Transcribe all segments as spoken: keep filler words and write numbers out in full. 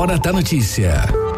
Hora da Notícia.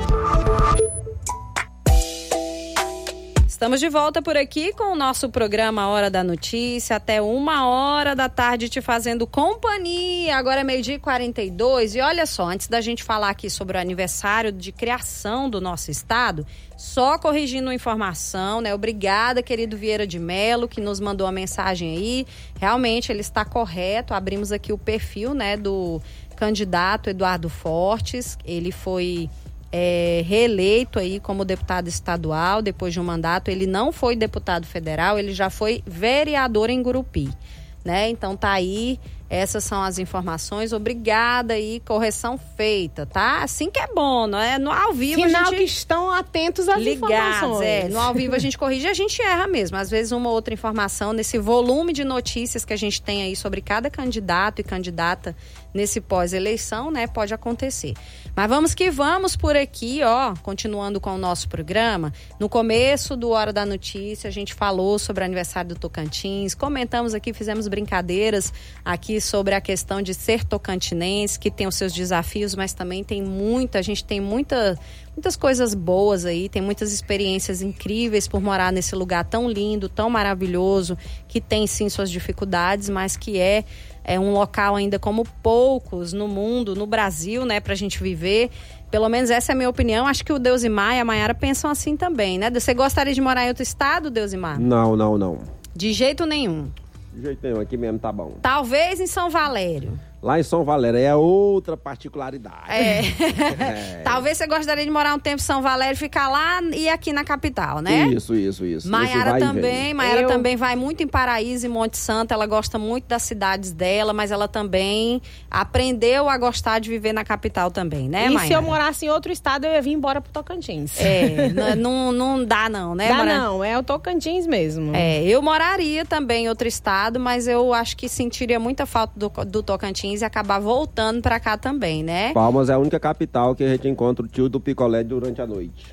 Estamos de volta por aqui com o nosso programa Hora da Notícia, até uma hora da tarde te fazendo companhia. Agora é meio-dia e quarenta e dois. E olha só, antes da gente falar aqui sobre o aniversário de criação do nosso estado, só corrigindo uma informação, né? Obrigada, querido Vieira de Melo, que nos mandou uma mensagem aí. Realmente ele está correto. Abrimos aqui o perfil, né, do candidato Eduardo Fortes. Ele foi É, reeleito aí como deputado estadual depois de um mandato. Ele não foi deputado federal, ele já foi vereador em Gurupi, né? Então tá aí, essas são as informações. Obrigada aí, correção feita, tá? Assim que é bom, não é? No ao vivo Sinal a gente... que estão atentos às ligados, informações. é. No ao vivo a gente corrige e a gente erra mesmo. Às vezes uma outra informação, nesse volume de notícias que a gente tem aí sobre cada candidato e candidata nesse pós-eleição, né? Pode acontecer. Mas vamos que vamos por aqui, ó, continuando com o nosso programa. No começo do Hora da Notícia, a gente falou sobre o aniversário do Tocantins, comentamos aqui, fizemos brincadeiras aqui sobre a questão de ser tocantinense, que tem os seus desafios, mas também tem muita, a gente tem muita, muitas coisas boas aí, tem muitas experiências incríveis por morar nesse lugar tão lindo, tão maravilhoso, que tem sim suas dificuldades, mas que é É um local ainda como poucos no mundo, no Brasil, né, pra gente viver. Pelo menos essa é a minha opinião. Acho que o Deusimar e a Maiara pensam assim também, né? Você gostaria de morar em outro estado, Deusimar? Não, não, não. De jeito nenhum. De jeito nenhum, aqui mesmo tá bom. Talvez em São Valério. Lá em São Valério é outra particularidade. É. É. Talvez você gostaria de morar um tempo em São Valério, ficar lá e aqui na capital, né? Isso, isso, isso. Maiara também, Maiara Eu... também vai muito em Paraíso e Monte Santo, ela gosta muito das cidades dela, mas ela também aprendeu a gostar de viver na capital também, né, E Maiara? se eu morasse em outro estado, eu ia vir embora pro Tocantins. É, n- não, não dá não, né? Dá Morar... não, é o Tocantins mesmo. É, eu moraria também em outro estado, mas eu acho que sentiria muita falta do, do Tocantins e acabar voltando pra cá também, né? Palmas é a única capital que a gente encontra o tio do picolé durante a noite.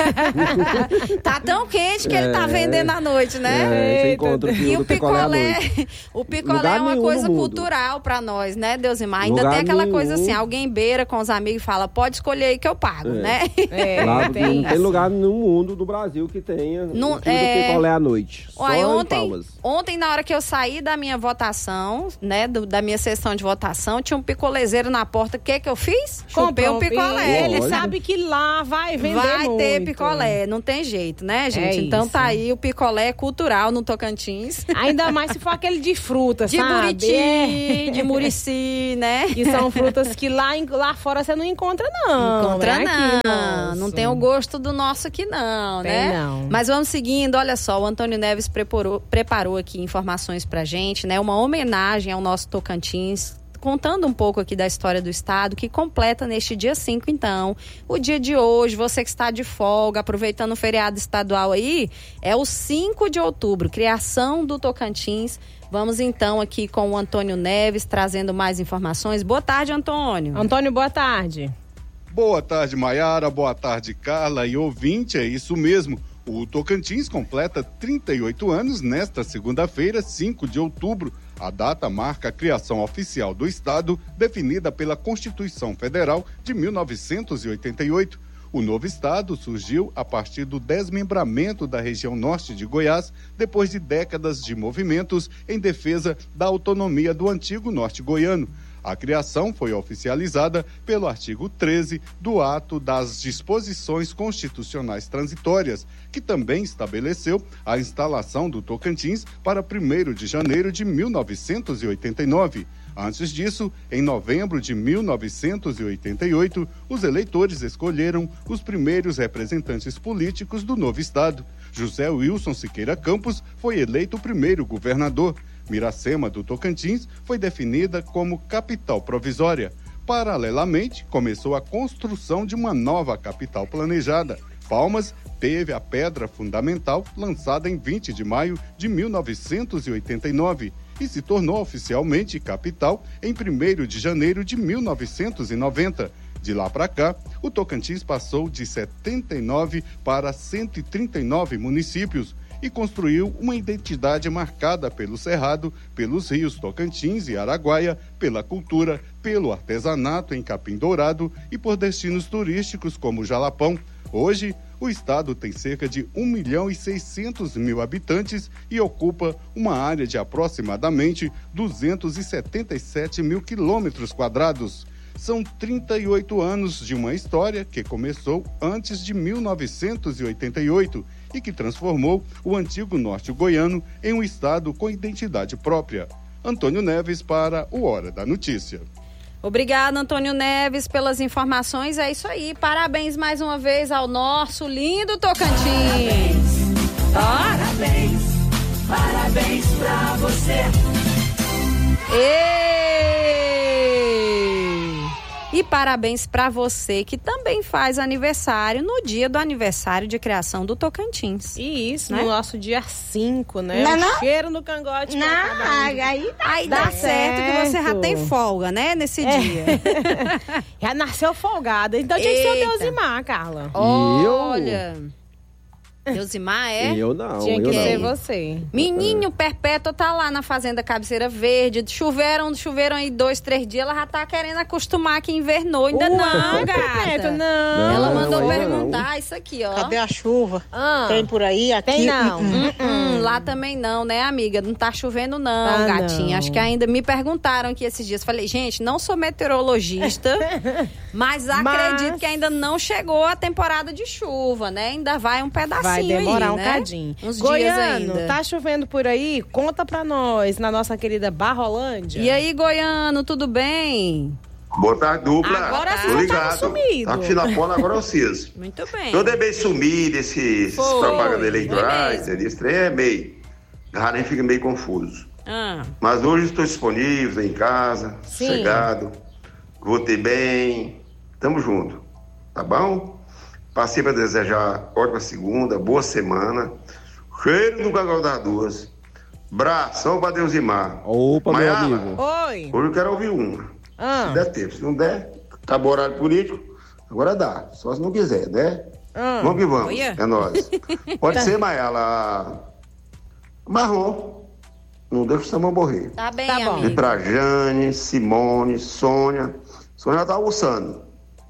Tá tão quente que ele tá vendendo à noite, né? É, você encontra o tio E do o picolé à picolé, noite. o picolé Lugar é uma nenhum coisa no mundo. cultural pra nós, né, Deusimar? Ainda Lugar tem aquela nenhum. coisa assim, alguém beira com os amigos e fala, pode escolher aí que eu pago, É. né? É, Lá, tem não tem isso. lugar no mundo, do Brasil, que tenha Não- o tio é... do picolé à noite. Uai, Só em ontem, Palmas. ontem, na hora que eu saí da minha votação, né, do- da minha sessão de votação, tinha um picolezeiro na porta. O que que eu fiz? Chupei Comprou um picolé. E ele Lógico. sabe que lá vai vender Vai muito. ter picolé, não tem jeito, né, gente? É então isso. tá aí o picolé cultural no Tocantins. Ainda mais se for aquele de fruta, De sabe? Buriti, É. de Murici, né? Que são frutas que lá, em- lá fora você não encontra, não. Encontra é não, aqui, moço. não tem o gosto do nosso aqui não, Tem né? não. Mas vamos seguindo, olha só, o Antônio Neves preparou, preparou aqui informações pra gente, né? Uma homenagem ao nosso Tocantins, contando um pouco aqui da história do estado, que completa neste dia cinco, então, o dia de hoje. Você que está de folga, aproveitando o feriado estadual aí, é o cinco de outubro, criação do Tocantins. Vamos então aqui com o Antônio Neves, trazendo mais informações. Boa tarde, Antônio. Antônio, boa tarde. Boa tarde, Maiara. Boa tarde, Carla e ouvinte. É isso mesmo. O Tocantins completa trinta e oito anos nesta segunda-feira, cinco de outubro. A data marca a criação oficial do estado, definida pela Constituição Federal de mil novecentos e oitenta e oito. O novo estado surgiu a partir do desmembramento da região norte de Goiás, depois de décadas de movimentos em defesa da autonomia do antigo norte goiano. A criação foi oficializada pelo artigo treze do Ato das Disposições Constitucionais Transitórias, que também estabeleceu a instalação do Tocantins para primeiro de janeiro de mil novecentos e oitenta e nove. Antes disso, em novembro de mil novecentos e oitenta e oito, os eleitores escolheram os primeiros representantes políticos do novo estado. José Wilson Siqueira Campos foi eleito o primeiro governador. Miracema do Tocantins foi definida como capital provisória. Paralelamente, começou a construção de uma nova capital planejada. Palmas teve a pedra fundamental lançada em vinte de maio de mil novecentos e oitenta e nove e se tornou oficialmente capital em primeiro de janeiro de mil novecentos e noventa. De lá para cá, o Tocantins passou de setenta e nove para cento e trinta e nove municípios e construiu uma identidade marcada pelo Cerrado, pelos rios Tocantins e Araguaia, pela cultura, pelo artesanato em Capim Dourado e por destinos turísticos como Jalapão. Hoje, o estado tem cerca de um milhão e seiscentos mil habitantes e ocupa uma área de aproximadamente duzentos e setenta e sete mil quilômetros quadrados. São trinta e oito anos de uma história que começou antes de mil novecentos e oitenta e oito e que transformou o antigo norte goiano em um estado com identidade própria. Antônio Neves para o Hora da Notícia. Obrigada, Antônio Neves, pelas informações. É isso aí. Parabéns mais uma vez ao nosso lindo Tocantins. Parabéns, parabéns pra você. Ei! E parabéns para você que também faz aniversário no dia do aniversário de criação do Tocantins. E isso, né? no nosso dia cinco, né? Não, o não? cheiro no cangote. Não, aí Aí Dá dá certo que você já certo. tem folga, né? Nesse É. dia. Já nasceu folgada. Então tinha que ser o Eita. Deusimar, Carla. Olha. Deusimar é? Eu não, Tinha eu que não. ser você. Menino Perpétua tá lá na Fazenda Cabeceira Verde. Choveram, choveram aí dois, três dias. Ela já tá querendo acostumar que invernou. Ainda não, Uai, gata. Perpétua, não. Ela Não, mandou ainda perguntar isso aqui, ó. Cadê a chuva? Ah, Tem por aí? Aqui? tem não. Hum, hum. Hum, lá também não, né, amiga? Não tá chovendo não, Tá gatinha. não. Acho que ainda me perguntaram aqui esses dias. Falei, gente, não sou meteorologista, mas acredito Mas- que ainda não chegou a temporada de chuva, né? Ainda vai um pedacinho Vai demorar aí, um né? cadinho. Uns dias Goiano, ainda. tá chovendo por aí? Conta pra nós, na nossa querida Barrolândia. E aí, Goiano, tudo bem? Boa tarde, dupla. Agora Tô sim, tá ligado. sumido. Tá finapona agora vocês. Muito bem. Eu dei meio sumido esses Foi, propagandas foi eleitorais, mesmo. esse trem é meio. Já nem fica meio confuso. Ah, Mas hoje estou disponível em casa, Sim. sossegado. Votei bem. Tamo junto. Tá bom? Passei para desejar ótima segunda, boa semana. Cheiro no cangal das duas. Bração pra Deusimar. Opa, meu Maiara, amigo. Oi. hoje eu quero ouvir uma. Ah, Se der tempo, se não der, acabou o horário político, agora dá. Só se não quiser, né? ah. Vamos que vamos, Olha. é nóis. Pode ser, Maiala, marrom. Não deixa o samba morrer. tá bem, Tá bom. E amigo. pra Jane, Simone, Sônia. Sônia já tá almoçando.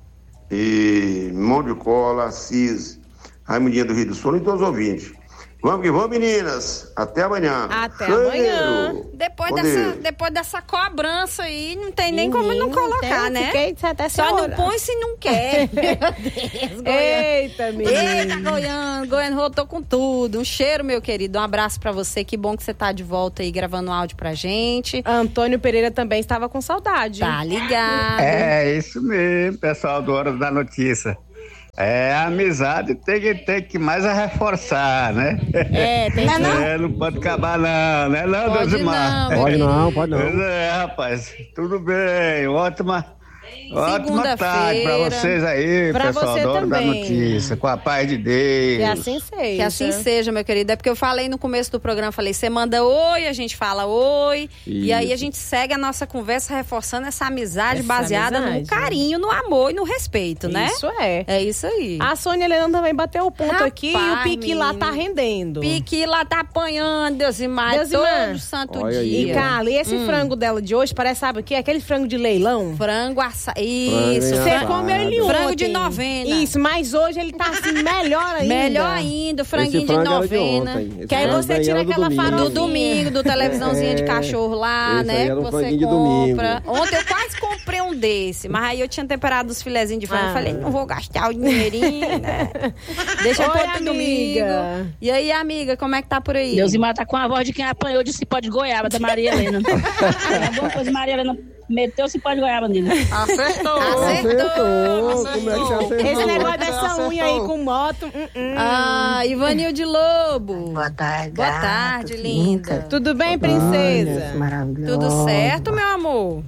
E Mão de Cola, Assis, Raimundinha do Rio do Sul e todos os ouvintes. Vamos que vamos, meninas. Até amanhã. Até Cheiro. amanhã. Depois Com dessa, Deus. depois dessa cobrança aí, não tem nem como não Menino, colocar, tem- né? Fiquei até Só sem não hora. põe se não quer. Meu Deus, Goiano. Eita, menino. Eita, Goiano, Goiano voltou com tudo. Um cheiro, meu querido. Um abraço pra você. Que bom que você tá de volta aí gravando áudio pra gente. Antônio Pereira também estava com saudade. Tá ligado. É, isso mesmo, pessoal do Hora da Notícia. É, a amizade tem que, tem que mais a reforçar, né? É, tem que... É, não pode acabar não, né não, Pode Deusimar? não, meu Pode querido. não, pode Pois não. é, rapaz, tudo bem, ótima, ótima tarde pra Segunda-feira. vocês aí, Pra pessoal você do Hora da também. Notícia, com a paz de Deus. Que assim seja. Que assim seja, meu querido. É porque eu falei no começo do programa, falei, você manda oi, a gente fala oi. E aí a gente segue a nossa conversa reforçando essa amizade Essa baseada amizade. no carinho, no amor e no respeito, né? Isso é. É isso aí. A Sônia Helena também bateu o ponto Rapaz, aqui e o pique lá menino. tá rendendo. Pique lá tá apanhando, Deusimar, Deusimar. todo santo Olha aí, E, dia. Carla, e esse Hum. frango dela de hoje parece, sabe o quê? Aquele frango de leilão. Frango assado. Frango Isso, em Você assado. comeu ele ontem. Frango de novena. Isso, mas hoje ele tá assim, melhor ainda. Melhor ainda, o franguinho Esse de frango era de novena. ontem. Esse Que aí frango você aí tira era do aquela domingo. farofinha. Do domingo, do televisãozinho de É, cachorro lá, esse né? aí era Que um você franguinho de compra. domingo. Ontem eu quase comprei um desse, mas aí eu tinha temperado os filezinhos de frango. Ah. Falei, não vou gastar o dinheirinho, né? Deixa Oi, pro outro domingo. amiga. E aí, amiga, como é que tá por aí? Deusimar tá com a voz de quem apanhou de cipó de goiaba, da Maria Helena. É alguma coisa, Maria Helena meteu o cipó de goiaba nele. Acertou. Acertou. Como é que você acertou? Esse negócio dessa unha aí com moto. hum, hum. Ah, Ivanilde Lobo. Boa tarde, Boa gata, tarde, tudo linda. bem? Tudo bem, Olha, princesa? maravilhosa. Tudo certo, meu amor?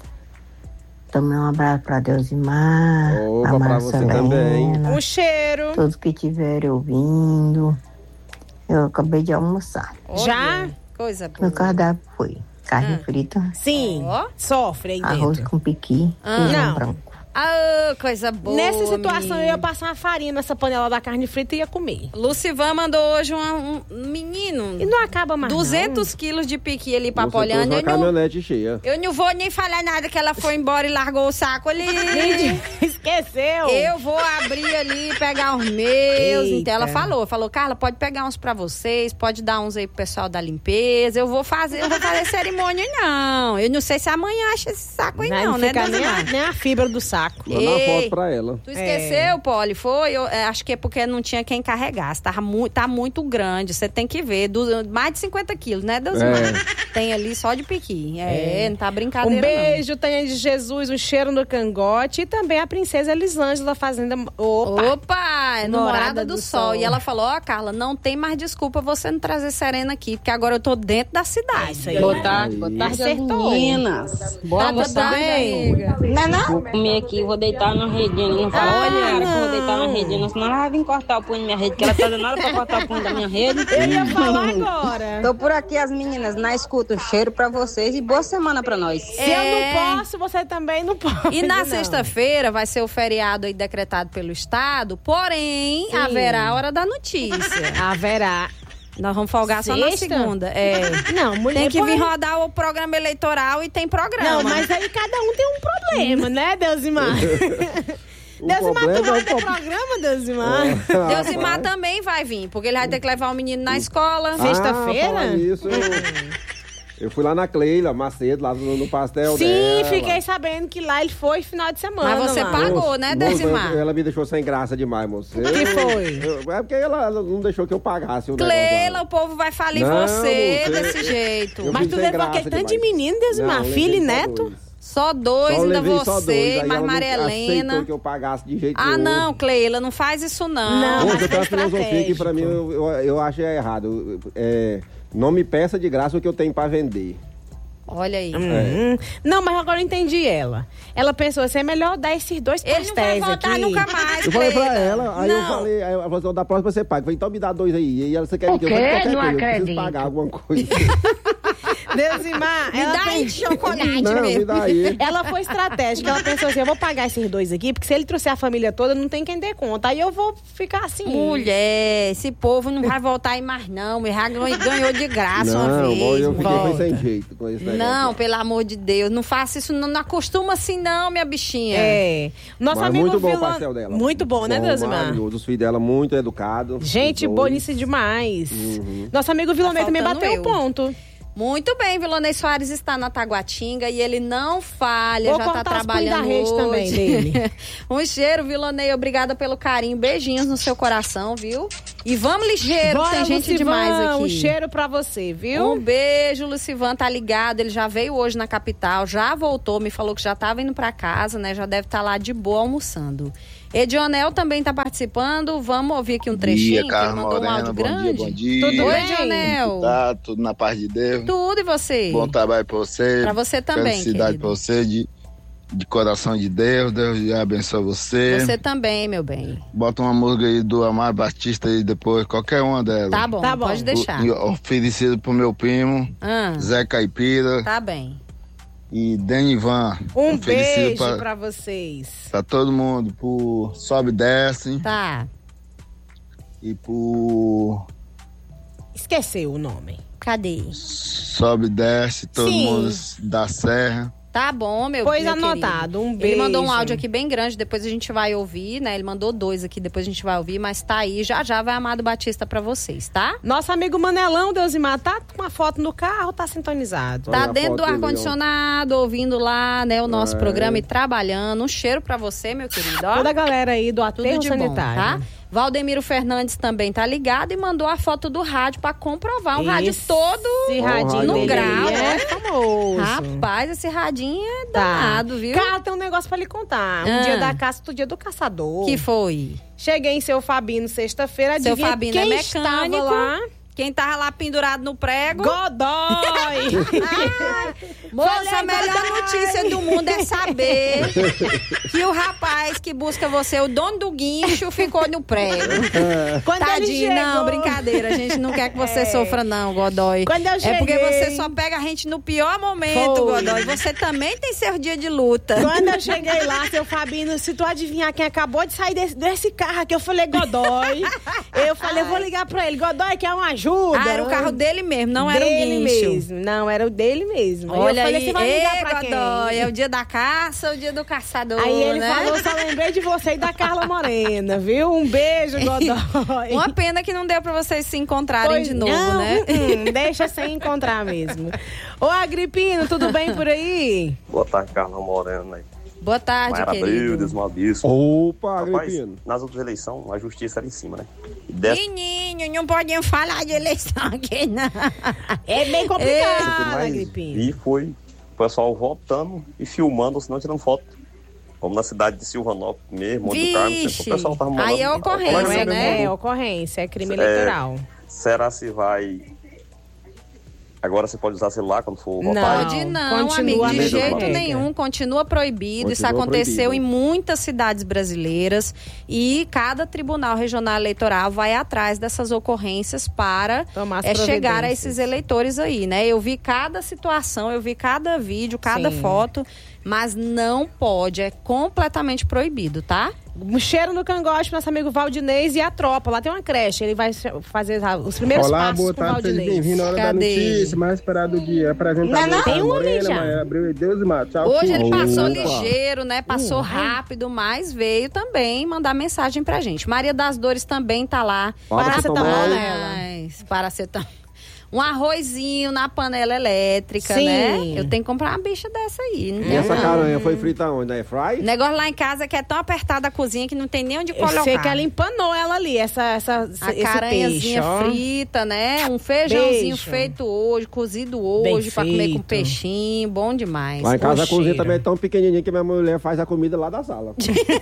Também um abraço pra Deusimar, Opa, pra pra você Marcelena, também. Um cheiro. todos que estiverem ouvindo. Eu acabei de almoçar. Já? Olha, coisa boa. Meu cardápio foi carne frita, Sim. Ó. Sofre aí arroz dentro. com piqui, Ah. feijão Não. branco. Ah, coisa boa. Nessa situação, menina. eu ia passar uma farinha nessa panela da carne frita e ia comer. Lucivan mandou hoje uma, um menino. E não acaba mais. duzentos quilos de piqui ali pra Você Poliana. trouxe uma Eu não, caminhonete cheia. eu não vou nem falar nada que ela foi embora e largou o saco ali. Esqueceu. Eu vou abrir ali e pegar os meus. Eita. Então ela falou, falou, Carla, pode pegar uns pra vocês, pode dar uns aí pro pessoal da limpeza. Eu vou fazer, eu vou fazer cerimônia, não. Eu não sei se amanhã acha esse saco aí, não, não né, fica nem a, Dona nem a fibra do saco. Vou dar uma Ei. foto pra ela. Tu esqueceu, Poli? Foi? Eu é, acho que é porque não tinha quem carregasse. Tava mu tá muito grande. Você tem que ver. Do, mais de cinquenta quilos, né, Deusimar? É. Tem ali só de piqui. É, É. não tá Um brincadeira, beijo, Tânia de Jesus, um cheiro no cangote. E também a princesa Elisângela Fazenda. Opa! não. Opa! É Namorada do, do sol. Sol. E ela falou, ó, oh, Carla, não tem mais desculpa você não trazer Serena aqui, porque agora eu tô dentro da cidade. Isso aí. Boa tarde, boa tarde, Acertou. meninas. Boa Tá tudo tarde. bem, amiga? Vou comer aqui, vou deitar na redinha. Não fala, Ah, olha, cara, que eu vou não. deitar na redinha, senão ela vai vir cortar o punho da minha rede, que ela tá dando nada pra cortar o punho da minha rede. Eu ia falar agora. Tô por aqui, as meninas, na escuta. Um cheiro pra vocês e boa semana pra nós. Se É. eu não posso, você também não pode. E na não. sexta-feira vai ser o feriado aí decretado pelo Estado, porém, Sim. haverá a hora da notícia. Haverá. Nós vamos folgar só na Sexta? segunda. É. Não, mulher. Tem que vir pode- rodar o programa eleitoral e tem programa. Não, mas aí cada um tem um problema, né, Deusimar? O Deusimar, tu problema vai é o ter pro- programa, Deusimar? Deusimar Rapaz. também vai vir, porque ele vai ter que levar o menino na escola. Ah, Sexta-feira? Ah, falar nisso, eu, eu fui lá na Cleila, Macedo, lá no, no pastel Sim, dela. fiquei sabendo que lá ele foi final de semana. Mas você lá. paga- Pagou, né, Moço, Deusimar? eu- Ela me deixou sem graça demais, moço. Eu- que foi? eu- é porque ela não deixou que eu pagasse o negócio Cleila, lá. o povo vai falir Não, você moço, desse eu- jeito. eu Mas fui tu sem levou graça aquele tanto de demais. menino, Deusimar, Não, filho e levei só neto? dois. Só dois, Só ainda levei só dois, você, aí mais ela não Marielena. aceitou que eu pagasse de jeito Ah, nenhum. não, Cleila, não faz isso não. Não, Moço, mas eu tenho uma foi filosofia que pra mim estratégico. eu, eu, eu acho errado. É, não me peça de graça o que eu tenho pra vender. Olha aí. Hum. Não, mas agora eu entendi ela. Ela pensou assim, é melhor dar esses dois Ele não vai pastéis voltar aqui. nunca mais, Eu falei pra Cleila. ela, aí eu Não. falei, aí ela falou assim, da próxima você paga. Eu falei, então me dá dois aí. E ela, você quer O que eu falei, quê? qualquer Não coisa, eu acredito. preciso pagar alguma coisa. Deusimar, Me ela dá aí tem- de chocolate Não, me mesmo. dá aí. Ela foi estratégica, ela pensou assim, eu vou pagar esses dois aqui, porque se ele trouxer a família toda, não tem quem dê conta. Aí eu vou ficar assim. Mulher, esse povo não vai voltar aí mais não. Me já ganhou, ganhou de graça uma Não, vez. bom, eu fiquei mulher. foi sem jeito com esse negócio. Não, pelo amor de Deus, não faça isso, não, não acostuma assim não, minha bichinha. É. Nosso Mas amigo muito bom o Vilã- pastel dela. Muito bom, né, Deusimar? Maravilhoso. Os filhos dela muito educados. Gente, os dois. bonice demais. Uhum. Nosso amigo Vilonei Tá também faltando bateu o eu. ponto. Muito bem, Vilonei Soares está na Taguatinga e ele não falha, Vou já está cortar os punhos trabalhando da rede hoje. também dele. Um cheiro, Vilonei, obrigada pelo carinho, beijinhos no seu coração, viu? E vamos ligeiro, Bora, tem gente Lucivan, demais aqui. Um cheiro pra você, viu? Um beijo, Lucivan, tá ligado, ele já veio hoje na capital, já voltou, me falou que já estava indo pra casa, né, já deve estar lá de boa almoçando. Edionel também tá participando, vamos ouvir aqui um trechinho, Dia, que ele Carla mandou um Morena, áudio bom grande. dia, bom dia. Tudo Oi, bem? Edionel. Tá tudo na paz de Deus. Tudo, e você? Bom trabalho pra você. Pra você também, Felicidade querido. pra você, de, de coração de Deus. Deus abençoe você. Você também, meu bem. Bota uma música aí do Amar Batista aí depois, qualquer uma delas. Tá bom, Tá bom. pode deixar. O- e oferecido pro meu primo, Ah, Zé Caipira tá bem. e Denivan. Um Oferecido beijo pra, pra vocês. pra todo mundo, por Sobe e Desce Tá. e por Esqueceu o nome. Cadê? Sobe e Desce, todo Sim. mundo da Serra. Tá bom, meu Pois meu anotado, um querido. beijo. Ele mandou um áudio aqui bem grande, depois a gente vai ouvir, né? Ele mandou dois aqui, depois a gente vai ouvir, mas tá aí, já já vai Amado Batista pra vocês, tá? Nosso amigo Manelão, Deusimar, tá com uma foto no carro, tá sintonizado. Tá Olha a dentro foto do dele, ar-condicionado, ouvindo lá, né, o nosso É. programa e trabalhando. Um cheiro pra você, meu querido, ó. Toda a galera aí do Tudo aterro de bom, sanitário. tá? Valdemiro Fernandes também tá ligado e mandou a foto do rádio pra comprovar. Um rádio Esse todo radinho no dele grau, aí né? é famoso. Rapaz, esse radinho é Tá. danado, viu? Cara, tem um negócio pra lhe contar. Um Ah. dia da caça, outro dia do caçador. Que foi? Cheguei em Seu Fabino sexta-feira. Seu adivinha Fabino quem é estava mecânico. lá? Quem tava lá pendurado no prego? Godoy! Moça, a melhor notícia do mundo é saber que o rapaz que busca você, o dono do guincho, ficou no prego. Quando Tadinho, ele chegou... não, brincadeira. A gente não quer que você É. sofra, não, Godoy. Quando eu cheguei... É porque você só pega a gente no pior momento, Foi. Godoy. Você também tem seu dia de luta. Quando eu cheguei lá, seu Fabinho, se tu adivinhar quem acabou de sair desse, desse carro aqui, eu falei, Godoy. Eu falei, eu vou ligar pra ele. Godoy, quer uma ajuda? Ah, era o carro dele mesmo, não era o Dele guincho. mesmo. Não, era o dele mesmo. Aí Olha eu falei, aí, você vai ligar pra ei, quem? Godoy, é o dia da caça, o dia do caçador, Aí ele né? falou, só lembrei de você e da Carla Morena, viu? Um beijo, Godoy. Uma pena que não deu pra vocês se encontrarem Pois de novo, não, né? hum, deixa sem encontrar mesmo. Ô, Agripino, tudo bem por aí? Boa tarde, Carla Morena. Boa tarde, Mayara Abreu, querido. Desmal Bispo. Opa, Rapaz, Agripino. nas outras eleições, a justiça era em cima, né? E dessa... Menino, não podemos falar de eleição aqui, não. É bem o que complicado, mais Agripino. vi foi o pessoal votando e filmando, ou senão tirando foto. Como na cidade de Silvanópolis mesmo, onde o Carmo, Vixe, o pessoal tava mandando. aí é ocorrência, Não é, né? é ocorrência, é crime É, eleitoral. Será se vai... Agora você pode usar celular quando for Não. votar? Pode não, continua amigo, de a mesma jeito regra. nenhum, continua proibido. Isso Continua aconteceu proibido. em muitas cidades brasileiras e cada tribunal regional eleitoral vai atrás dessas ocorrências para Tomar as é, chegar a providências. esses eleitores aí, né? Eu vi cada situação, eu vi cada vídeo, cada Sim. foto, mas não pode, é completamente proibido, tá? Um cheiro no cangote pro nosso amigo Valdinez e a tropa. Lá tem uma creche, ele vai fazer os primeiros Olá, passos boa com o tarde, seja Valdinez. bem-vindo à hora Cadê? da notícia, mais esperado do dia. Apresentador Não, não, tem Carla um ali Morena, já. Mayara Abreu e Deus e Mato. Tchau, Hoje ele filho. passou Opa. ligeiro, né? Passou rápido, mas veio também mandar mensagem pra gente. Maria das Dores também tá lá. Paracetamol. Mas, paracetamol. Um arrozinho na panela elétrica, Sim. né? Eu tenho que comprar uma bicha dessa aí. Não E tem essa não. caranha foi frita onde? Na airfry? Negócio lá em casa que é tão apertada a cozinha que não tem nem onde Eu colocar. sei que ela empanou ela ali, essa, essa, A esse caranhazinha peixe, ó. frita, né? Um feijãozinho Beijo. feito hoje, cozido Bem hoje, pra comer com feito. peixinho. Bom demais. Lá em casa a cozinha cheiro. também é tão pequenininha que minha mulher faz a comida lá da sala.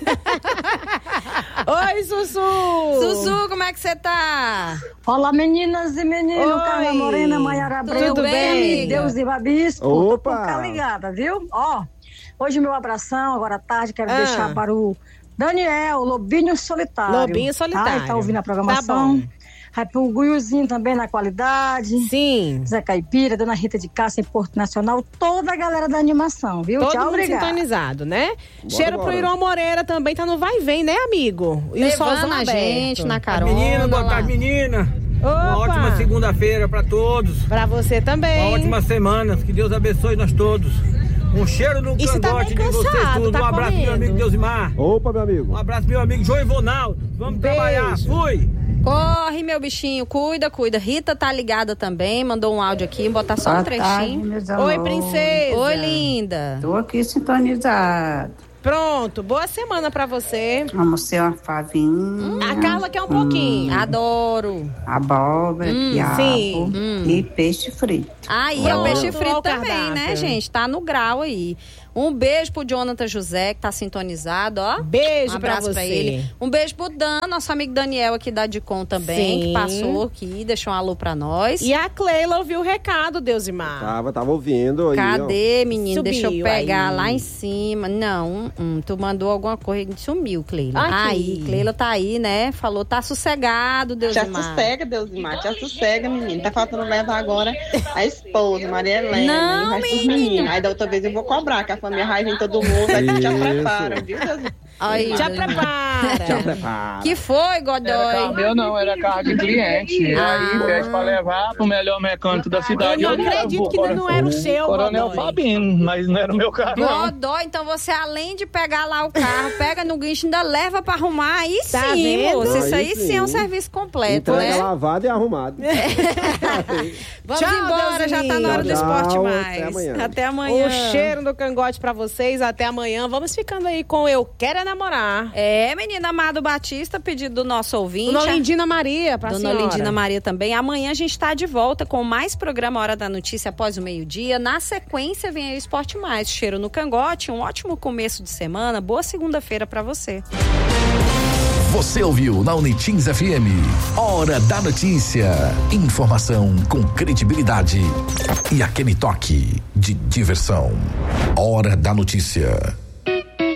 Oi, Sussu! Sussu, como é que você tá? Olá, meninas e meninos, Oi. Carla Morena, Mayara Abreu, Tudo bem, amiga? Deus e Babisco, Opa. tô ficar ligada, viu? Ó, hoje meu abração, agora à tarde, quero Ah. deixar para o Daniel, Lobinho Solitário. Lobinho Solitário. Ah, ele tá ouvindo a programação. Tá bom. Vai pro Guiuzinho também na qualidade. Sim. Zé Caipira, Dona Rita de Cássia em Porto Nacional, toda a galera da animação, viu? Todo Tchau, mundo obrigada. sintonizado, né? Cheiro bora. pro Irão Moreira também tá no vai e vem, né, amigo? E o Levando solzão a aberto. gente na carona. Menina, boa lá. tarde, menina. Uma Opa! ótima segunda-feira pra todos. Pra você também. Uma ótima semana. Que Deus abençoe nós todos. Um cheiro no E você tá cangote bem de vocês cansado, tudo. tá Um abraço, comendo. meu amigo Deusimar. Opa, meu amigo. Um abraço, meu amigo João Ivonaldo. Vamos Beijo. trabalhar. Fui. Corre, meu bichinho, cuida, cuida. Rita tá ligada também, mandou um áudio aqui, botar só um Boa tarde, trechinho. meus Oi, amores. princesa. Oi, linda. Tô aqui sintonizado. Pronto, boa semana pra você. Vamos ser uma favinha. A Carla quer um pouquinho. Adoro. Abóbora, Hum, quiabo sim. Hum. e peixe frito. Aí é o Pronto, peixe frito ó o também, né, cardápio. gente? Tá no grau aí. Um beijo pro Jonathan José, que tá sintonizado, ó. Beijo um abraço pra pra, você. ele. Um beijo pro Dan, nosso amigo Daniel aqui da Dicom também, Sim. que passou aqui, deixou um alô pra nós. E a Cleila ouviu o recado, Deusimar. Tava, tava ouvindo. aí, ó. Cadê, menino? Subiu Deixa eu pegar aí. lá em cima. Não, hum, hum, tu mandou alguma coisa e sumiu, Cleila. Aqui. Aí, Cleila tá aí, né? Falou, tá sossegado, Deus Já Mar. sossega, Deusimar, já sossega, menino. Tá faltando levar agora a esposa, Maria Helena. Não, e o resto dos menino. meninos. Aí da outra vez eu vou cobrar, que a família vai vir todo mundo. Aí tu já Isso. prepara, viu, Deusimar? Aí, Já Deus prepara. Já prepara. Que foi, Godoy? Meu não, era carro de cliente. Ah. Aí pede pra levar pro melhor mecânico da cidade. Eu não levo, acredito que coro- não era o seu, Coronel Godoy. Fabino, mas não era o meu carro, não. Godoy, então você, além de pegar lá o carro, pega no guincho, ainda leva pra arrumar. Aí Tá sim, vendo? moça. Isso aí Aí sim é um sim. serviço completo, Entrega né? lavado e arrumado. Vamos Tchau, embora, já tá na hora do Tchau, esporte tchau, mais. até amanhã. Até amanhã. O cheiro do cangote pra vocês. Até amanhã. Vamos ficando aí com Eu Quero É Namorar. É, menina Amado Batista, pedido do nosso ouvinte. Dona Lindina Maria, pra Dona senhora. Lindina Maria também. Amanhã a gente tá de volta com mais programa Hora da Notícia após o meio-dia. Na sequência vem aí o Esporte Mais. Cheiro no cangote, um ótimo começo de semana. Boa segunda-feira pra você. Você ouviu na Unitins F M. Hora da Notícia. Informação com credibilidade e aquele toque de diversão. Hora da Notícia.